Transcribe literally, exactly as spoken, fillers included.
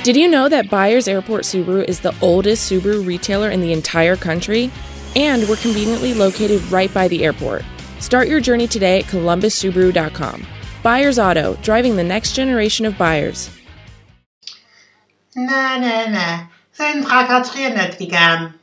Did you know that Byers Airport Subaru is the oldest Subaru retailer in the entire country? And we're conveniently located right by the airport. Start your journey today at columbus subaru dot com. Byers Auto, driving the next generation of buyers. نه نه نه زين خاطرينك ديقام